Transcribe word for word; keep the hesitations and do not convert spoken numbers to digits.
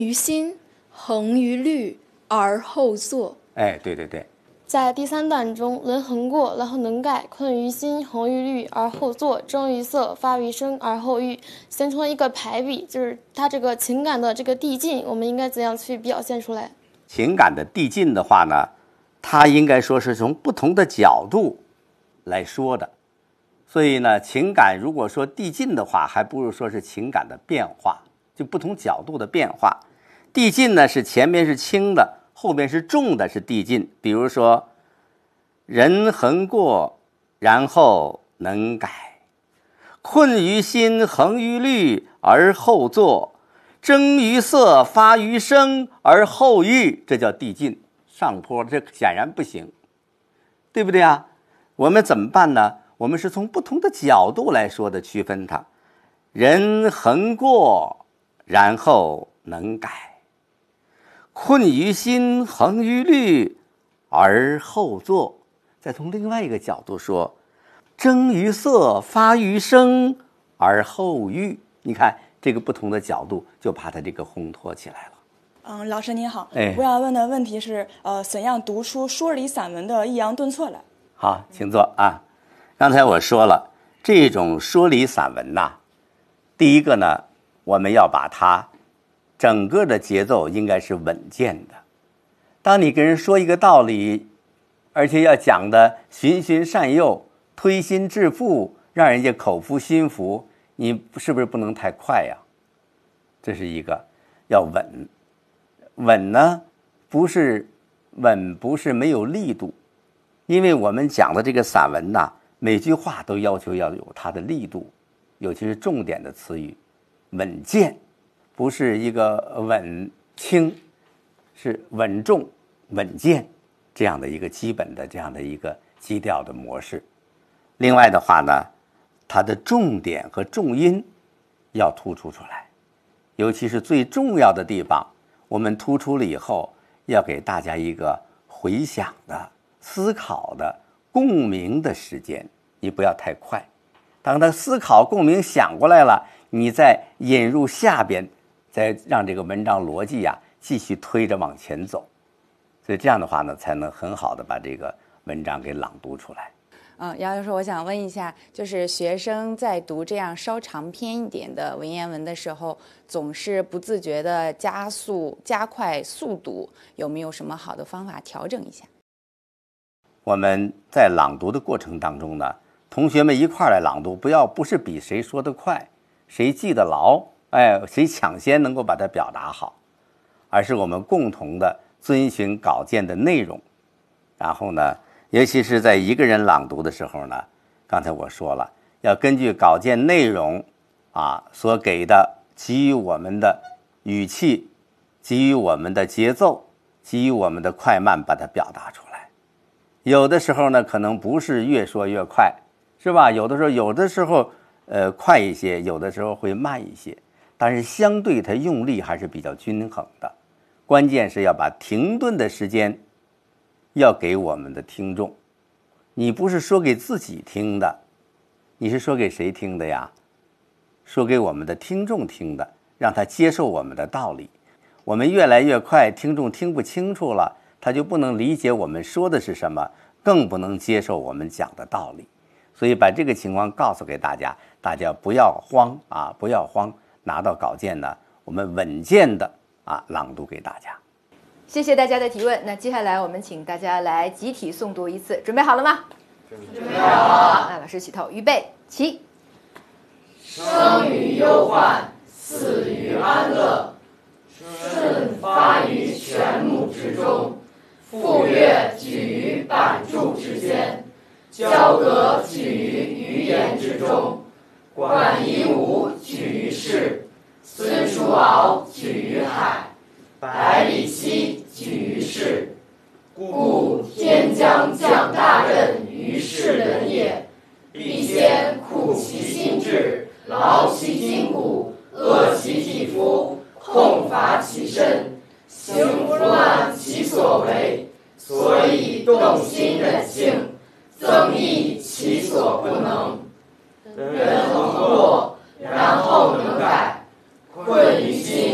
于心，恒于虑，而后作。 哎，对对对。 在第三段中，能恒过，然后能盖，困于心，恒于虑，而后作，征于色，发于声，而后喻，形成了一个排比，就是它这个情感的这个递进，我们应该怎样去表现出来？ 情感的递进的话呢，它应该说是从不同的角度来说的，所以呢，情感如果说递进的话，还不如说是情感的变化，就不同角度的变化。递进呢是前面是轻的，后面是重的，是递进。比如说，人恒过，然后能改，困于心，恒于虑，而后作，征于色，发于声，而后喻，这叫递进。上坡这显然不行，对不对啊？我们怎么办呢？我们是从不同的角度来说的，区分它。人恒过，然后能改，困于心，恒于虑，而后作。再从另外一个角度说，征于色，发于声，而后喻。你看这个不同的角度，就把它这个烘托起来了。 嗯，老师您好， 哎， 我要问的问题是，呃，怎样读出说理散文的抑扬顿挫来？ 好，请坐啊。刚才我说了，这种说理散文呐，第一个呢，我们要把它整个的节奏应该是稳健的。当你跟人说一个道理，而且要讲的循循善诱，推心置腹，让人家口服心服，你是不是不能太快呀？这是一个，要稳。稳呢，不是稳，不是没有力度，因为我们讲的这个散文呐，每句话都要求要有它的力度，尤其是重点的词语，稳健，不是一个稳轻，是稳重、稳健这样的一个基本的这样的一个基调的模式。另外的话呢，它的重点和重音要突出出来，尤其是最重要的地方。我们突出了以后，要给大家一个回想的、思考的、共鸣的时间，你不要太快。当他思考、共鸣想过来了，你再引入下边，再让这个文章逻辑呀、啊、继续推着往前走。所以这样的话呢，才能很好的把这个文章给朗读出来。 嗯，姚教授，我想问一下，就是学生在读这样稍长篇一点的文言文的时候，总是不自觉的加速、加快速读，有没有什么好的方法调整一下？ 我们在朗读的过程当中呢，同学们一块来朗读，不要不是比谁说得快，谁记得牢，哎，谁抢先能够把它表达好，而是我们共同的遵循稿件的内容，然后呢。尤其是在一个人朗读的时候呢，刚才我说了，要根据稿件内容啊所给的给予我们的语气，给予我们的节奏，给予我们的快慢，把它表达出来。有的时候呢，可能不是越说越快，是吧？有的时候，有的时候呃快一些，有的时候会慢一些，但是相对它用力还是比较均衡的。关键是要把停顿的时间要给我们的听众，你不是说给自己听的，你是说给谁听的呀？说给我们的听众听的，让他接受我们的道理。我们越来越快，听众听不清楚了，他就不能理解我们说的是什么，更不能接受我们讲的道理。所以把这个情况告诉给大家，大家不要慌啊，不要慌，拿到稿件呢，我们稳健的啊朗读给大家。 谢谢大家的提问。那接下来我们请大家来集体诵读一次，准备好了吗？ 准备好。 好，那老师起头，预备，起。 生于忧患，死于安乐。舜发于泉木之中，傅说举于板柱之间，交葛举于鱼盐之中，管夷吾举于市，孙叔敖举于海，百里奚举于市。故天将降大任于世人也，必先苦其心志，劳其筋骨，饿其体肤，空乏其身，行拂乱其所为，所以动心忍性，增益其所不能。人恒过，然后能改，困于心。